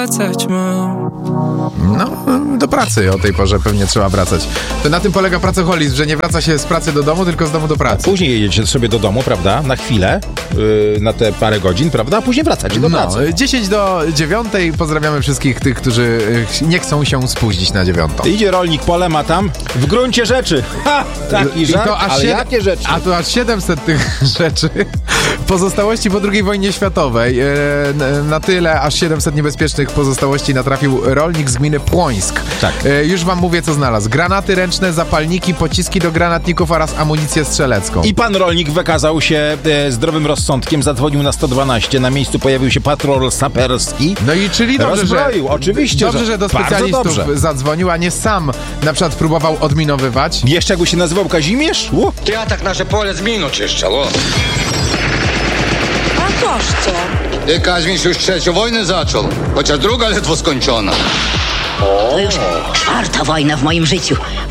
No, do pracy o tej porze pewnie trzeba wracać. To na tym polega pracoholizm, że nie wraca się z pracy do domu, tylko z domu do pracy. Później jedziecie sobie do domu, prawda? Na chwilę, na te parę godzin, prawda? A później wracacie do pracy. 10 do 9. Pozdrawiamy wszystkich tych, którzy nie chcą się spóźnić na 9. Idzie rolnik polem, a tam w gruncie rzeczy. Ha! Taki żart, ale jakie rzeczy? A to aż 700 tych rzeczy. Pozostałości po II wojnie światowej. Na tyle aż 700 niebezpiecznych pozostałości natrafił rolnik z gminy Płońsk. Tak. Już wam mówię, co znalazł. Granaty ręczne, zapalniki, pociski do granatników oraz amunicję strzelecką. I pan rolnik wykazał się zdrowym rozsądkiem, zadzwonił na 112. Na miejscu pojawił się patrol saperski. No i czyli dobrze, rozbroił, oczywiście. Dobrze, że do specjalistów zadzwonił, a nie sam na przykład próbował odminowywać. Jeszcze jakby się nazywał Kazimierz? Ty tak nasze pole z minu czyszczał. A toż co? Ty Kazimierz już trzecią wojnę zaczął, chociaż druga ledwo skończona. To już 4. wojna w moim życiu.